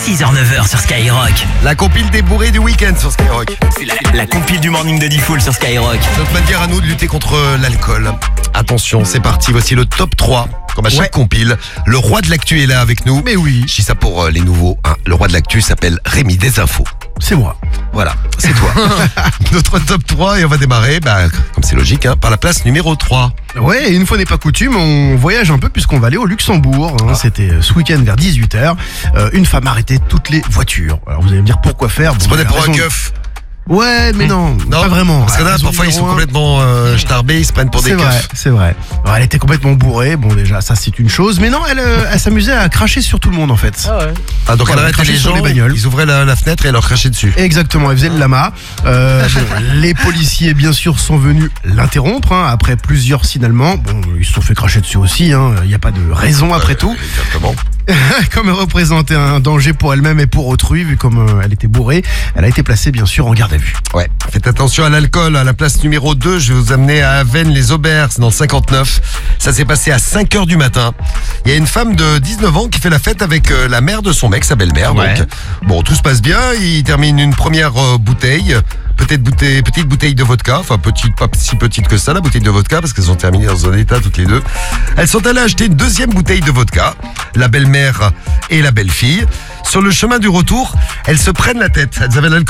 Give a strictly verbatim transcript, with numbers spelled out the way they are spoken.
six heures neuf heures sur Skyrock. La compile des bourrés du week-end sur Skyrock. C'est la, la compile du morning de Diffoul sur Skyrock. Notre manière à nous de lutter contre l'alcool. Attention, c'est parti, voici le top trois. Comme à chaque Ouais. compile, le roi de l'actu est là avec nous. Mais oui. Je dis ça pour euh, les nouveaux. Hein. Le roi de l'actu s'appelle Rémi Desinfos. C'est moi. Voilà, c'est toi. Notre top trois et on va démarrer, bah, comme c'est logique, hein, par la place numéro trois. Ouais, et une fois n'est pas coutume, on voyage un peu puisqu'on va aller au Luxembourg. hein. Ah. C'était ce week-end vers dix-huit heures. Euh, une femme arrêtait toutes les voitures. Alors vous allez me dire pourquoi faire. Bon, C'est pas la des pour un raison- keuf. Ouais, mais non, Non, pas vraiment. Parce que La là, raison parfois, ils sont numéro un, complètement euh, starbés, ils se prennent pour des C'est vrai, keufs. c'est vrai. Alors, elle était complètement bourrée. Bon, déjà, ça c'est une chose. Mais non, elle, euh, elle s'amusait à cracher sur tout le monde en fait. Ah, donc elle Voilà, arrêtait cracher les sur gens, les bagnoles. ils ouvraient la, la fenêtre et elle leur crachait dessus. Exactement, elle faisait le lama. Euh, bon, les policiers, bien sûr, sont venus l'interrompre hein, après plusieurs signalements. Bon, ils se sont fait cracher dessus aussi. hein. Il n'y a pas de raison après tout. Exactement. Comme elle représentait un danger pour elle-même et pour autrui, vu comme euh, elle était bourrée, elle a été placée, bien sûr, en garde à vue. Ouais, faites attention à l'alcool. À la place numéro deux, je vais vous amener à Avennes-les-Aubers, dans le cinquante-neuf. Ça s'est passé à cinq heures du matin. Il y a une femme de dix-neuf ans qui fait la fête avec euh, la mère de son mec, sa belle-mère. Ouais. Donc, bon, tout se passe bien. Il termine une première euh, bouteille. Peut-être bouteille, petite bouteille de vodka. Enfin, petite, pas si petite que ça, la bouteille de vodka, parce qu'elles ont terminé dans un état toutes les deux. Elles sont allées acheter une deuxième bouteille de vodka. La belle-mère et la belle-fille. Sur le chemin du retour, elles se prennent la tête. Elles avaient l'alcool